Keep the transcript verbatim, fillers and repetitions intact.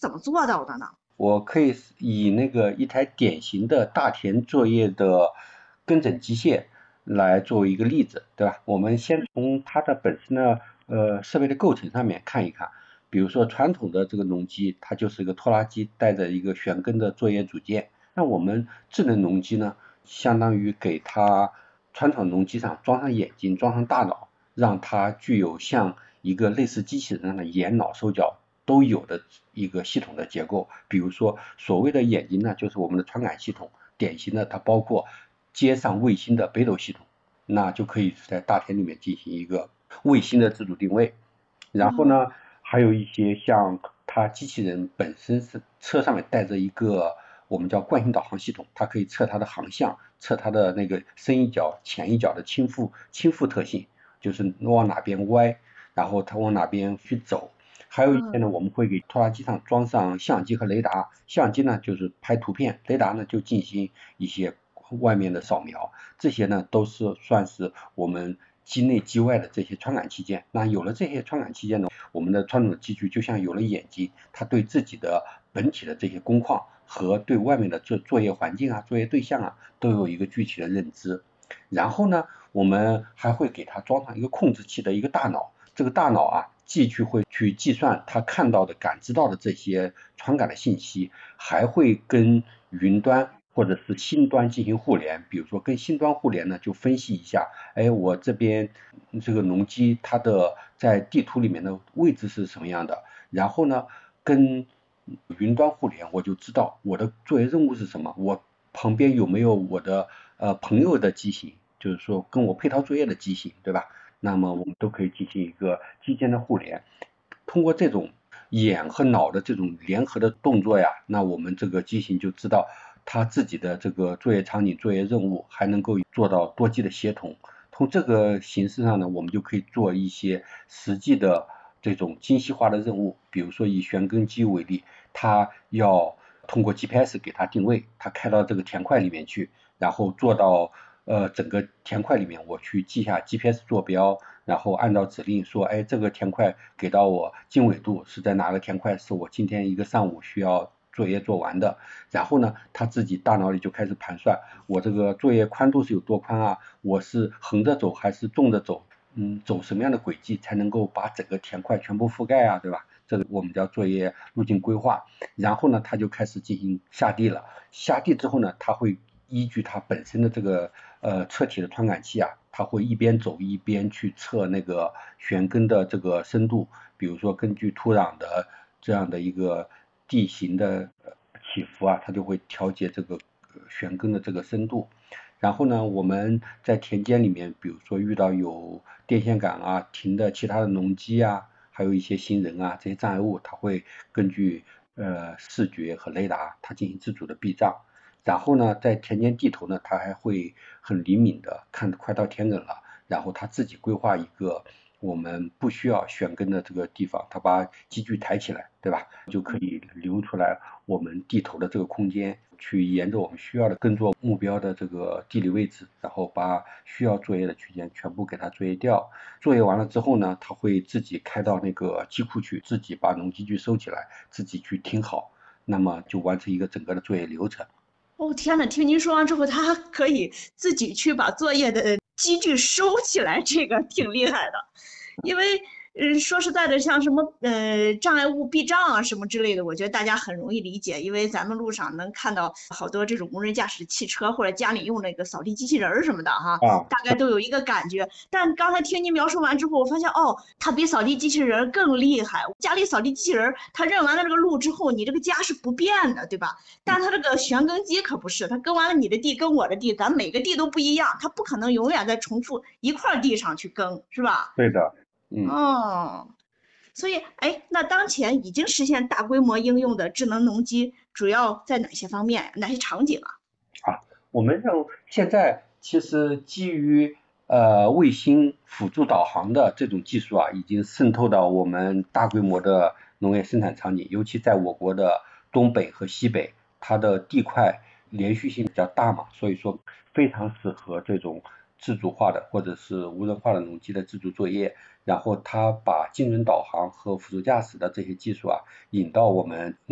怎么做到的呢？ 我可以以那个一台典型的大田作业的耕整机械来作为一个例子，对吧？我们先从它的本身的呃设备的构成上面看一看。比如说传统的这个农机，它就是一个拖拉机带着一个旋耕的作业组件。那我们智能农机呢，相当于给它传统农机上装上眼睛，装上大脑，让它具有像一个类似机器人的眼脑手脚都有的一个系统的结构。比如说所谓的眼睛呢，就是我们的传感系统，典型的它包括接上卫星的北斗系统，那就可以在大田里面进行一个卫星的自主定位。然后呢，还有一些像它机器人本身是车上面带着一个我们叫惯性导航系统，它可以测它的航向，测它的那个深一脚、浅一脚的倾覆倾覆特性，就是往哪边歪，然后它往哪边去走。还有一些呢，我们会给拖拉机上装上相机和雷达，相机呢就是拍图片，雷达呢就进行一些外面的扫描，这些呢都是算是我们机内机外的这些传感器件。那有了这些传感器件呢，我们的传统的机具就像有了眼睛，它对自己的本体的这些工况和对外面的作作业环境啊、作业对象啊都有一个具体的认知。然后呢，我们还会给它装上一个控制器的一个大脑，这个大脑啊，既去会去计算它看到的、感知到的这些传感的信息，还会跟云端或者是新端进行互联。比如说跟新端互联呢，就分析一下，哎，我这边这个农机它的在地图里面的位置是什么样的，然后呢，跟云端互联，我就知道我的作业任务是什么，我旁边有没有我的呃朋友的机型，就是说跟我配套作业的机型，对吧？那么我们都可以进行一个机间的互联。通过这种眼和脑的这种联合的动作呀，那我们这个机型就知道它自己的这个作业场景、作业任务，还能够做到多机的协同。从这个形式上呢，我们就可以做一些实际的这种精细化的任务。比如说以旋耕机为例，它要通过 G P S 给它定位，它开到这个田块里面去，然后做到呃整个田块里面，我去记下 G P S 坐标，然后按照指令说，哎，这个田块给到我经纬度是在哪个田块，是我今天一个上午需要作业做完的。然后呢，他自己大脑里就开始盘算，我这个作业宽度是有多宽啊？我是横着走还是纵着走？嗯，走什么样的轨迹才能够把整个田块全部覆盖啊，对吧？这个我们叫作业路径规划。然后呢，他就开始进行下地了。下地之后呢，他会依据它本身的这个呃车体的传感器啊，它会一边走一边去测那个旋耕的这个深度。比如说根据土壤的这样的一个地形的起伏啊，它就会调节这个旋耕的这个深度。然后呢，我们在田间里面，比如说遇到有电线杆啊、停的其他的农机啊，还有一些行人啊这些障碍物，它会根据呃视觉和雷达，它进行自主的避障。然后呢，在田间地头呢，它还会很灵敏的看快到田埂了，然后它自己规划一个我们不需要旋耕的这个地方，它把机具抬起来，对吧？就可以留出来我们地头的这个空间，去沿着我们需要的耕作目标的这个地理位置，然后把需要作业的区间全部给它作业掉。作业完了之后呢，它会自己开到那个机库去，自己把农机具收起来，自己去听好，那么就完成一个整个的作业流程。 哦天呐，听您说完之后，他还可以自己去把作业的机具收起来，这个挺厉害的。因为，嗯，说实在的，像什么呃障碍物避障啊什么之类的，我觉得大家很容易理解，因为咱们路上能看到好多这种无人驾驶汽车或者家里用那个扫地机器人儿什么的哈， 啊， 大概都有一个感觉。但刚才听您描述完之后，我发现哦，它比扫地机器人更厉害。家里扫地机器人，它认完了这个路之后，你这个家是不变的，对吧？但它这个旋耕机可不是，它耕完了你的地跟我的地，咱每个地都不一样，它不可能永远在重复一块地上去耕，是吧？ 对的，嗯。 哦，所以，哎，那当前已经实现大规模应用的智能农机，主要在哪些方面、哪些场景啊？ 啊，我们认为现在其实基于呃卫星辅助导航的这种技术啊，已经渗透到我们大规模的农业生产场景，尤其在我国的东北和西北，它的地块连续性比较大嘛，所以说非常适合这种自主化的或者是无人化的农机的自主作业。然后它把精准导航和辅助驾驶的这些技术啊，引到我们